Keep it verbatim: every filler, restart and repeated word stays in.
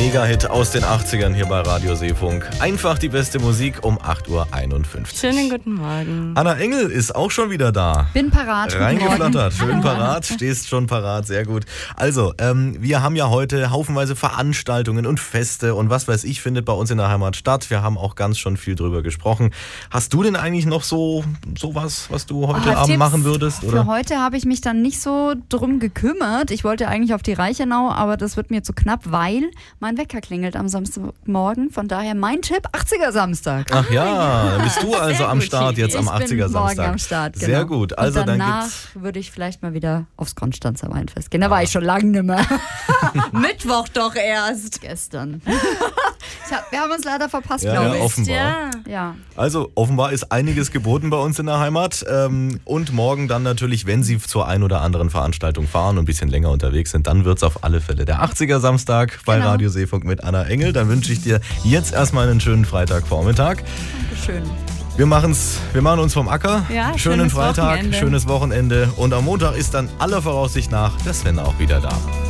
Mega-Hit aus den achtzigern hier bei Radio Seefunk. Einfach die beste Musik um acht Uhr einundfünfzig. Schönen guten Morgen. Anna Engel ist auch schon wieder da. Bin parat. Reingeflattert, schön parat, stehst schon parat, sehr gut. Also, ähm, wir haben ja heute haufenweise Veranstaltungen und Feste und was weiß ich, findet bei uns in der Heimat statt. Wir haben auch ganz schon viel drüber gesprochen. Hast du denn eigentlich noch so sowas, was du heute Oh, Abend Tipps machen würdest? Oder? Für heute habe ich mich dann nicht so drum gekümmert. Ich wollte eigentlich auf die Reichenau, aber das wird mir zu knapp, weil mein Wecker klingelt am Samstagmorgen. Von daher mein Tipp, achtziger Samstag. Ach ja, dann bist du also am gut, Start jetzt am Ich bin achtziger morgen Samstag. am Start, genau. Sehr gut. Also und dann danach gibt's würde ich vielleicht mal wieder aufs Konstanzer Weinfest gehen. Da war ich schon lange nicht mehr. Mittwoch doch erst. Gestern. Ich hab, wir haben uns leider verpasst, Ja, glaube ja, ich. offenbar. Ja. Ja. Also offenbar ist einiges geboten bei uns in der Heimat ähm, und morgen dann natürlich, wenn Sie zur ein oder anderen Veranstaltung fahren und ein bisschen länger unterwegs sind, dann wird es auf alle Fälle der achtziger Samstag bei Genau. Radio Seefunk mit Anna Engel. Dann wünsche ich dir jetzt erstmal einen schönen Freitagvormittag. Dankeschön. Wir, machen's, wir machen uns vom Acker. Ja, Schönen schönes Freitag, Wochenende. schönes Wochenende und am Montag ist dann aller Voraussicht nach der Sven auch wieder da.